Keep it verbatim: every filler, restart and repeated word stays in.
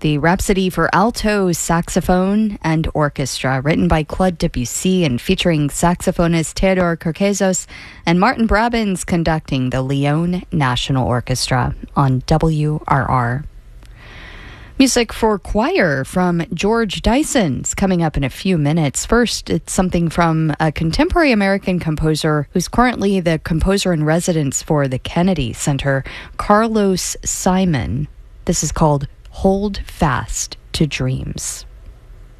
The Rhapsody for Alto, Saxophone, and Orchestra, written by Claude Debussy and featuring saxophonist Theodore Carcazos and Martin Brabins conducting the Lyon National Orchestra on W R R. Music for choir from George Dyson's coming up in a few minutes. First, it's something from a contemporary American composer who's currently the composer in residence for the Kennedy Center, Carlos Simon. This is called Hold Fast to Dreams.